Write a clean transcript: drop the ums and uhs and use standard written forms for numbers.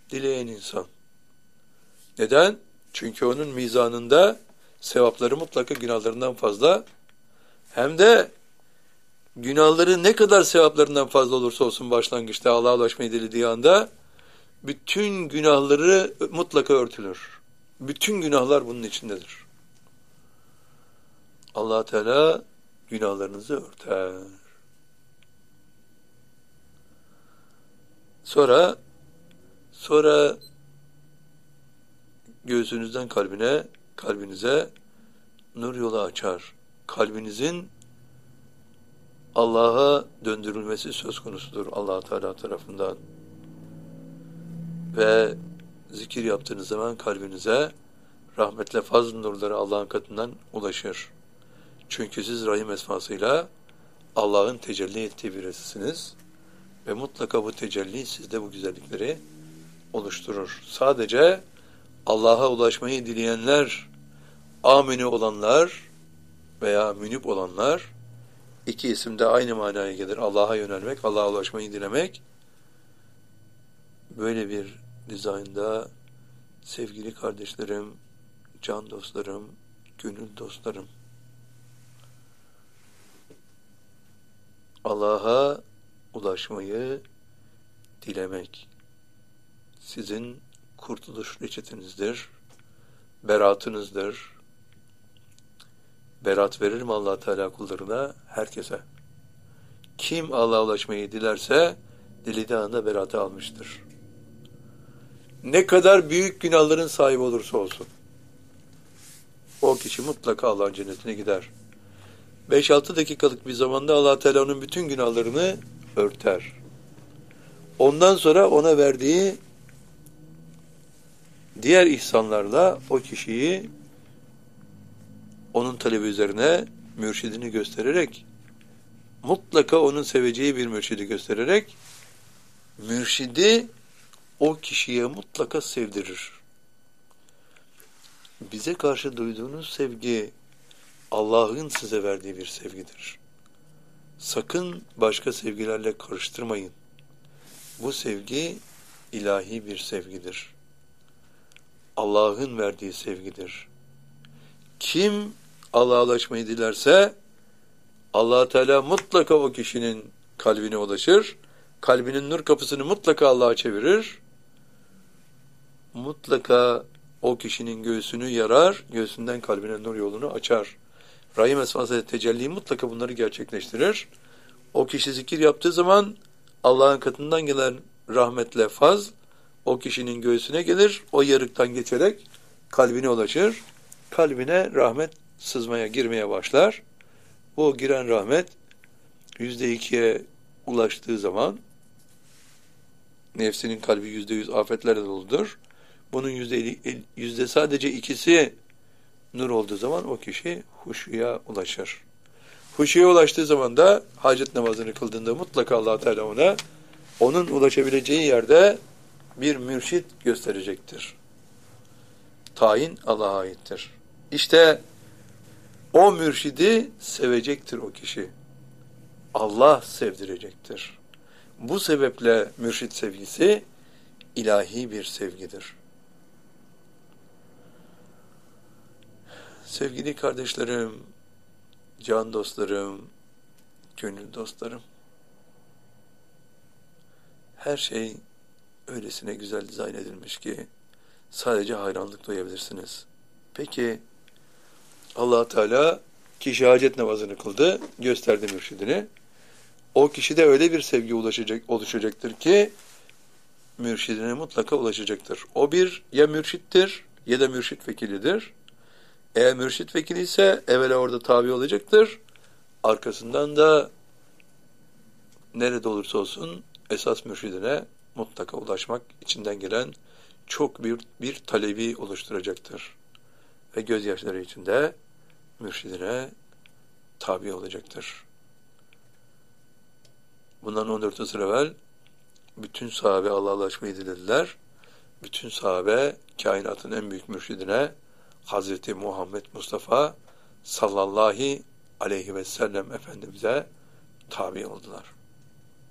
dileyen insan. Neden? Çünkü onun mizanında sevapları mutlaka günahlarından fazla. Hem de günahları ne kadar sevaplarından fazla olursa olsun başlangıçta Allah'a ulaşmayı dilediği anda bütün günahları mutlaka örtülür. Bütün günahlar bunun içindedir. Allah Teala günahlarınızı örter. Sonra göğsünüzden kalbinize nur yolu açar. Kalbinizin Allah'a döndürülmesi söz konusudur Allah Teala tarafından. Ve zikir yaptığınız zaman kalbinize rahmetle fazl nurları Allah'ın katından ulaşır. Çünkü siz Rahim esmasıyla Allah'ın tecelli ettiği birisiniz ve mutlaka bu tecelli sizde bu güzellikleri oluşturur. Sadece Allah'a ulaşmayı dileyenler, amini olanlar veya münib olanlar, iki isim de aynı manaya gelir. Allah'a yönelmek, Allah'a ulaşmayı dilemek. Böyle bir dizaynda sevgili kardeşlerim, can dostlarım, gönül dostlarım, Allah'a ulaşmayı dilemek sizin kurtuluş reçetenizdir, beratınızdır. Berat verir mi Allah Teala kullarına? Herkese. Kim Allah'a ulaşmayı dilerse dilediği anda beratı almıştır. Ne kadar büyük günahların sahibi olursa olsun o kişi mutlaka Allah'ın cennetine gider. 5-6 dakikalık bir zamanda Allah Teala onun bütün günahlarını örter. Ondan sonra ona verdiği diğer ihsanlarla o kişiyi onun talebi üzerine mürşidini göstererek, mutlaka onun seveceği bir mürşidi göstererek, mürşidi o kişiye mutlaka sevdirir. Bize karşı duyduğunuz sevgi, Allah'ın size verdiği bir sevgidir. Sakın başka sevgilerle karıştırmayın. Bu sevgi ilahi bir sevgidir. Allah'ın verdiği sevgidir. Kim Allah'a ulaşmayı dilerse Allah Teala mutlaka o kişinin kalbine ulaşır. Kalbinin nur kapısını mutlaka Allah'a çevirir. Mutlaka o kişinin göğsünü yarar, göğsünden kalbine nur yolunu açar. Rahim esması tecelli mutlaka bunları gerçekleştirir. O kişi zikir yaptığı zaman Allah'ın katından gelen rahmetle fazl o kişinin göğsüne gelir. O yarıktan geçerek kalbine ulaşır. Kalbine rahmet sızmaya, girmeye başlar. Bu giren rahmet %2'ye ulaştığı zaman nefsinin kalbi %100 afetlerle doludur. Bunun sadece ikisi nur olduğu zaman o kişi huşuya ulaşır. Huşuya ulaştığı zaman da hacet namazını kıldığında mutlaka Allah Teala onun ulaşabileceği yerde bir mürşit gösterecektir. Tayin Allah'a aittir. İşte o mürşidi sevecektir o kişi. Allah sevdirecektir. Bu sebeple mürşit sevgisi ilahi bir sevgidir. Sevgili kardeşlerim, can dostlarım, gönül dostlarım, her şey öylesine güzel dizayn edilmiş ki sadece hayranlık duyabilirsiniz. Peki Allah Teala kişi hacet namazını kıldı, gösterdi mürşidini. O kişide öyle bir sevgi oluşacaktır ki mürşidine mutlaka ulaşacaktır. O bir ya mürşittir ya da mürşit vekilidir. Eğer mürşit vekili ise evvela orada tabi olacaktır. Arkasından da nerede olursa olsun esas mürşidine mutlaka ulaşmak içinden gelen çok bir talebi oluşturacaktır. Ve gözyaşları içinde mürşidine tabi olacaktır. Bundan 14 asır evvel bütün sahabe Allah'a ulaşmayı dilediler. Bütün sahabe kainatın en büyük mürşidine Hazreti Muhammed Mustafa sallallahu aleyhi ve sellem Efendimiz'e tabi oldular.